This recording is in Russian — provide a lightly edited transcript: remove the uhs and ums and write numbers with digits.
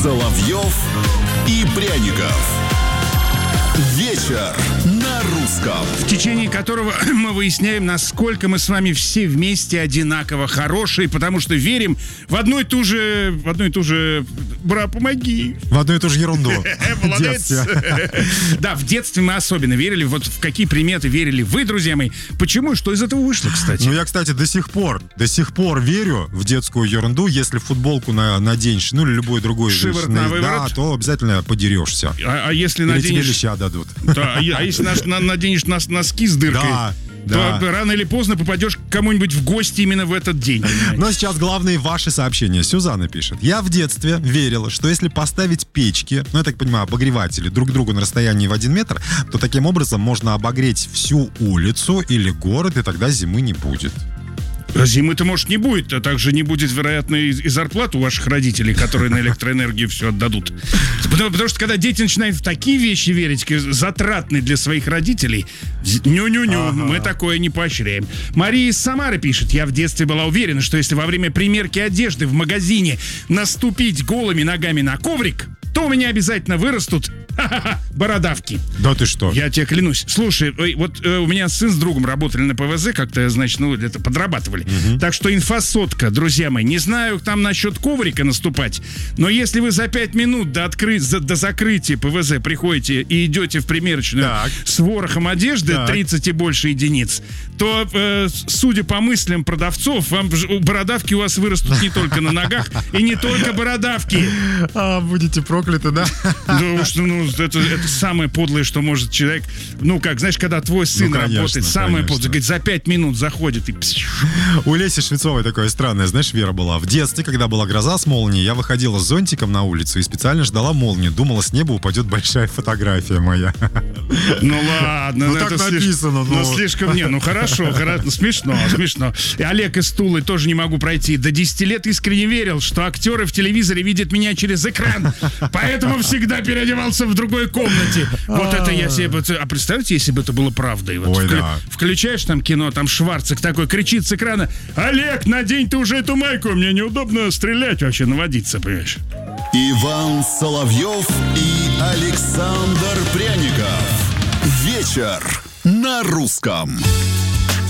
Соловьев и Пряников. Вечер на русском. В течение которого мы выясняем, насколько мы с вами все вместе одинаково хорошие, потому что верим в одну и ту же, бра, помоги. В одну и ту же ерунду. Молодец. Да, в детстве мы особенно верили. Вот в какие приметы верили вы, друзья мои. Почему? Что из этого вышло, кстати? Ну, я, кстати, до сих пор верю в детскую ерунду. Если футболку наденешь, ну, или любой другой шиворот на выворот, да, то обязательно подерешься. А если или наденешь... тебе леща дадут. Да, а если наденешь носки с дыркой, то рано или поздно попадешь к кому-нибудь в гости именно в этот день. Но сейчас главные ваши сообщения. Сюзанна пишет. Я в детстве верила, что если поставить печки, ну, я так понимаю, обогреватели друг к другу на расстоянии в 1 метр, то таким образом можно обогреть всю улицу или город, и тогда зимы не будет. Зимы-то, может, не будет, а также не будет, вероятно, и зарплат у ваших родителей, которые на электроэнергию все отдадут. Потому что, когда дети начинают в такие вещи верить, затратные для своих родителей, мы такое не поощряем. Мария из Самары пишет. Я в детстве была уверена, что если во время примерки одежды в магазине наступить голыми ногами на коврик, то у меня обязательно вырастут бородавки. Да ты что? Я тебе клянусь. Слушай, вот у меня сын с другом работали на ПВЗ, как-то, значит, где-то подрабатывали. Так что инфосотка, друзья мои. Не знаю там насчет коврика наступать, но если вы за 5 минут до закрытия ПВЗ приходите и идете в примерочную с ворохом одежды 30 и больше единиц, то, судя по мыслям продавцов, бородавки у вас вырастут не только на ногах и не только бородавки. Будете прокляты, да? Это самое подлое, что может человек. Ну, как, знаешь, когда твой сын работает, самое подлое, говорит, за 5 минут заходит и... У Леси Швецовой такое странное, знаешь, вера была. В детстве, когда была гроза с молнией, я выходила с зонтиком на улицу и специально ждала молнию. Думала, с неба упадет большая фотография моя. Ну ладно, ну так написано. Ну слишком, хорошо, смешно. И Олег из Тулы тоже не могу пройти. До 10 лет искренне верил, что актеры в телевизоре видят меня через экран. Поэтому всегда переодевался в другой комнате. Вот это я себе... А представьте, если бы это было правдой. Вот включаешь там кино, там Шварцик такой кричит с экрана: Олег, надень ты уже эту майку, мне неудобно стрелять вообще, наводиться, понимаешь? Иван Соловьев и Александр Пряников. Вечер на русском.